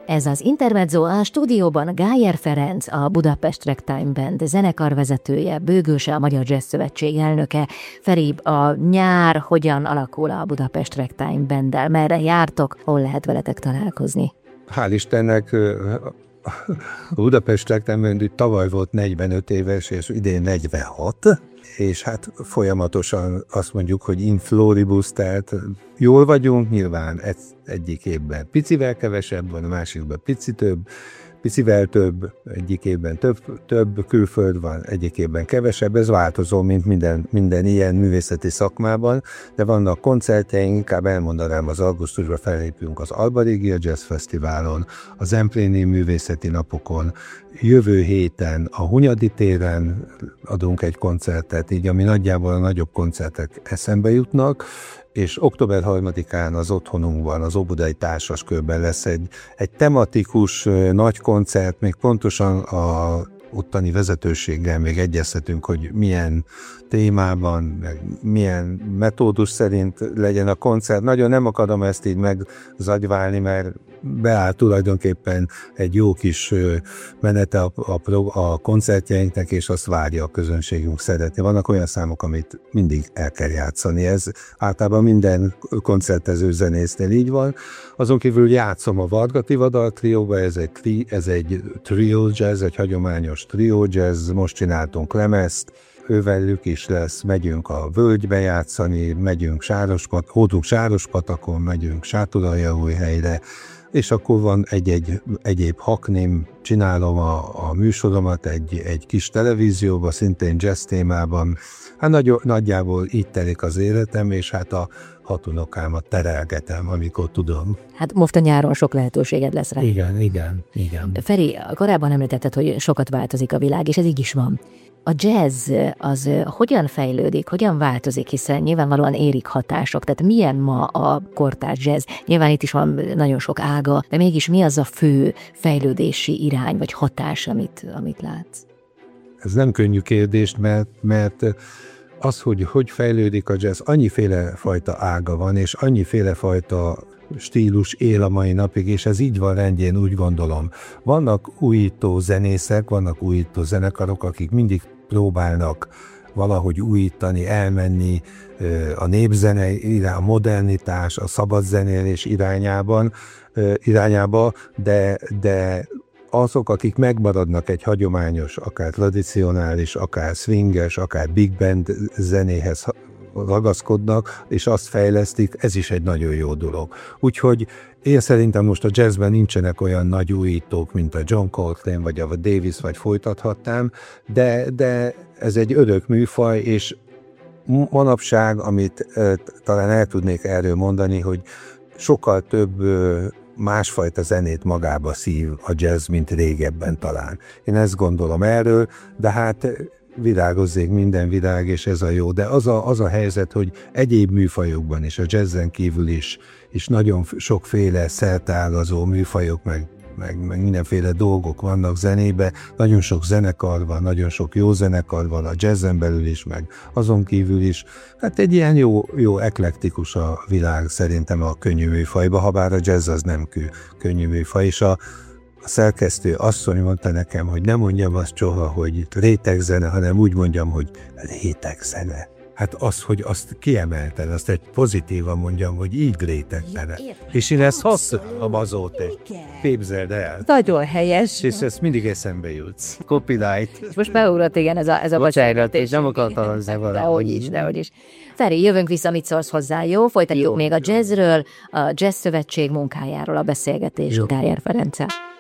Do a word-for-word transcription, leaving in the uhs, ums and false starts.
Ez az Intermezzo, a stúdióban Gájer Ferenc, a Budapest Ragtime Band zenekarvezetője, Bőgőse, a Magyar Jazz Szövetség elnöke. Feri, a nyár hogyan alakul a Budapest Ragtime Banddel? Merre jártok? Hol lehet veletek találkozni? Hál' Istennek a Budapest Ragtime Band tavaly volt negyvenöt éves, és idén negyvenhat, és hát folyamatosan azt mondjuk, hogy in floribus, tehát jól vagyunk, nyilván egy, egyik évben picivel kevesebb van, a másikban pici több, picivel több, egyik évben több, több külföld van, egyik évben kevesebb, ez változó, mint minden, minden ilyen művészeti szakmában, de vannak koncertjeink, inkább elmondanám, az augusztusban fellépünk az Alba Regia Jazz Fesztiválon, a Zempléni Művészeti Napokon, jövő héten a Hunyadi téren adunk egy koncertet, így ami nagyjából a nagyobb koncertek eszembe jutnak, és október harmadikán az otthonunkban, az Óbudai Társaskörben lesz egy, egy tematikus nagy koncert, még pontosan a ottani vezetőséggel még egyeztetünk, hogy milyen témában, meg milyen metódus szerint legyen a koncert. Nagyon nem akarom ezt így megzagyválni, mert beáll tulajdonképpen egy jó kis menete a, a, a koncertjeinknek, és azt várja a közönségünk szeretni. Vannak olyan számok, amit mindig el kell játszani. Ez általában minden koncertező zenésznél így van. Azon kívül játszom a Varga Tivadar trióba, ez egy, ez egy trio jazz, egy hagyományos trio jazz, most csináltunk lemezt, ővelük is lesz, megyünk a völgybe játszani, megyünk Sárospat, hódunk Sárospatakon, megyünk Sátoraljaújhelyre, és akkor van egy-egy egyéb haknim, csinálom a, a műsoromat egy, egy kis televízióban, szintén jazz témában. Hát nagy, nagyjából így telik az életem, és hát a hat unokámat terelgetem, amikor tudom. Hát most a nyáron sok lehetőséged lesz rá. Igen, igen, igen. Feri, korábban említetted, hogy sokat változik a világ, és ez így is van. A jazz az hogyan fejlődik, hogyan változik, hiszen nyilvánvalóan érik hatások, tehát milyen ma a kortárs jazz? Nyilván itt is van nagyon sok ága, de mégis mi az a fő fejlődési irány, vagy hatás, amit, amit látsz? Ez nem könnyű kérdés, mert, mert az, hogy hogy fejlődik a jazz, annyiféle fajta ága van, és annyiféle fajta stílus él a mai napig, és ez így van rendjén, úgy gondolom. Vannak újító zenészek, vannak újító zenekarok, akik mindig próbálnak valahogy újítani, elmenni a népzene, a modernitás, a szabadzenélés irányában, irányába, de, de azok, akik megmaradnak egy hagyományos, akár tradicionális, akár swinges, akár big band zenéhez ragaszkodnak, és azt fejlesztik, ez is egy nagyon jó dolog. Úgyhogy én szerintem most a jazzben nincsenek olyan nagy újítók, mint a John Coltrane, vagy a Davis, vagy folytathatnám, de, de ez egy örök műfaj, és manapság, amit e, talán el tudnék erről mondani, hogy sokkal több e, másfajta zenét magába szív a jazz, mint régebben talán. Én ezt gondolom erről, de hát virágozzék minden virág, és ez a jó. De az a, az a helyzet, hogy egyéb műfajokban is, a jazzen kívül is, is nagyon sokféle szerteágazó műfajok, meg, meg, meg mindenféle dolgok vannak zenébe. Nagyon sok zenekar van, nagyon sok jó zenekar van a jazzen belül is, meg azon kívül is. Hát egy ilyen jó, jó eklektikus a világ szerintem a könnyű műfajba, habár a jazz az nem könnyű műfaj, és a A szerkesztő asszony mondta nekem, hogy nem mondjam azt soha, hogy rétegzene, hanem úgy mondjam, hogy rétegzene. Hát az, hogy azt kiemelted, azt egy pozitívan mondjam, hogy így rétegzene. És én ezt használom azóta. Képzeld el. Nagyon helyes. És ezt mindig eszembe jutsz. Copyright. Most beugrott, igen, ez a, ez a bocsánat, és nem akartam az dehogy is, dehogy is. Feri, jövünk vissza, mit szólsz hozzá, jó? Folytatjuk jó. Még a jazzről, a Jazz Szövetség munkájáról a beszélgetést Gájer Ferenccel.